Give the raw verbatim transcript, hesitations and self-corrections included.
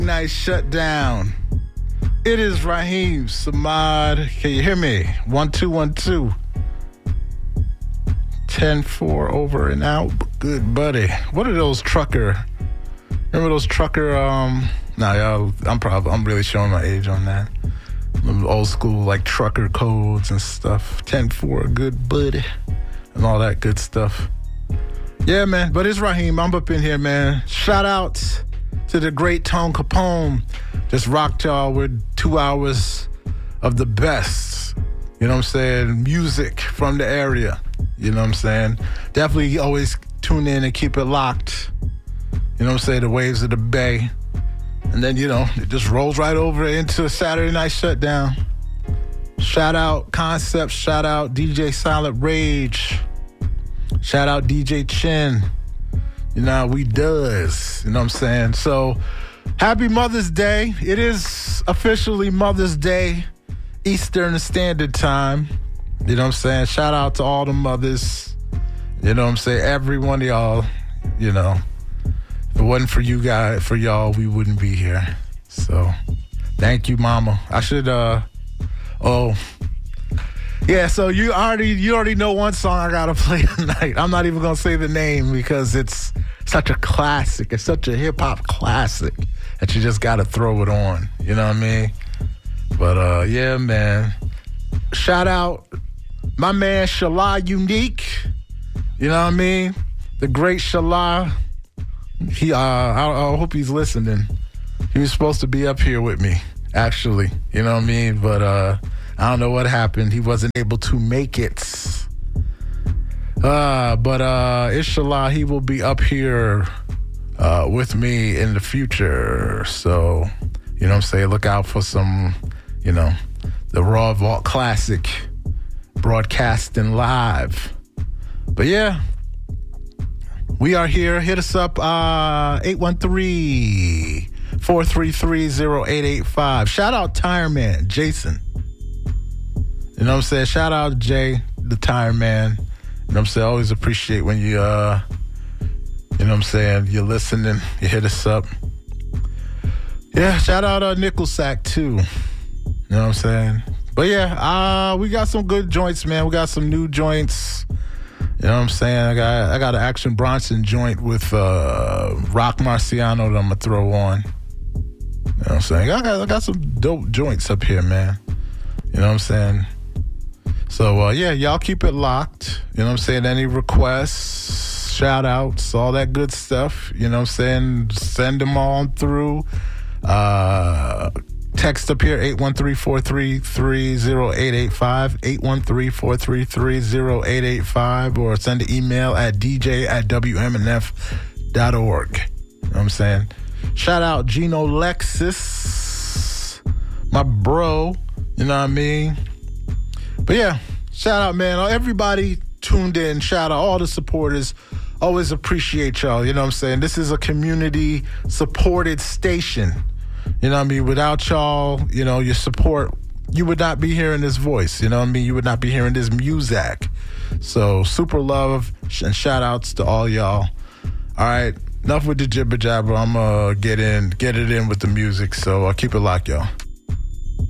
Night shutdown. It is Raheem Samad. Can you hear me? One two one two. Ten four over and out. Good buddy. What are those trucker? Remember those trucker? Um, nah, y'all. I'm probably. I'm really showing my age on that. Them old school like trucker codes and stuff. Ten four. Good buddy, and all that good stuff. Yeah, man. But it's Raheem. I'm up in here, man. Shout out to the great Tone Capone. Just rocked y'all with two hours of the best, you know what I'm saying, music from the area, you know what I'm saying. Definitely always tune in and keep it locked, you know what I'm saying, the waves of the Bay. And then, you know, it just rolls right over into Saturday Night Shutdown. Shout out Concepts, shout out D J Silent Rage, shout out D J Chin. You know, we does, you know what I'm saying? So, happy Mother's Day. It is officially Mother's Day, Eastern Standard Time. You know what I'm saying? Shout out to all the mothers. You know what I'm saying? Every one of y'all, you know. If it wasn't for you guys, for y'all, we wouldn't be here. So, thank you, Mama. I should, uh, oh, yeah, so you already you already know one song I gotta play tonight. I'm not even gonna say the name because it's such a classic. It's such a hip-hop classic that you just gotta throw it on. You know what I mean? But, uh, yeah, man. Shout out my man Shala Unique. You know what I mean? The great Shala. He, uh, I, I hope he's listening. He was supposed to be up here with me, actually. You know what I mean? But, uh, I don't know what happened. He wasn't able to make it. Uh, but uh, inshallah, he will be up here uh, with me in the future. So, you know what I'm saying? Look out for some, you know, the Raw Vault Classic broadcasting live. But yeah, we are here. Hit us up, uh, eight one three, four three three, zero eight eight five. Shout out Tire Man, Jason. You know what I'm saying? Shout out to Jay, the Tire Man. You know what I'm saying? I always appreciate when you, uh, you know what I'm saying, you're listening, you hit us up. Yeah, shout out uh, Nickel Sack, too. You know what I'm saying? But yeah, uh, we got some good joints, man. We got some new joints. You know what I'm saying? I got I got an Action Bronson joint with uh, Rock Marciano that I'm going to throw on. You know what I'm saying? I got, I got some dope joints up here, man. You know what I'm saying? So, uh, yeah, y'all keep it locked. You know what I'm saying? Any requests, shout outs, all that good stuff. You know what I'm saying? Send them on through. Uh, text up here, eight one three, four three three, zero eight eight five, eight one three, four three three, zero eight eight five, or send an email at d j at w m n f dot org. You know what I'm saying? Shout out Gino Lexus, my bro. You know what I mean? But yeah, shout out, man. Everybody tuned in. Shout out all the supporters. Always appreciate y'all. You know what I'm saying? This is a community-supported station. You know what I mean? Without y'all, you know, your support, you would not be hearing this voice. You know what I mean? You would not be hearing this music. So, super love and shout outs to all y'all. All right, enough with the jibber jabber. I'm going to get in, get it in with the music. So, I'll keep it locked, y'all.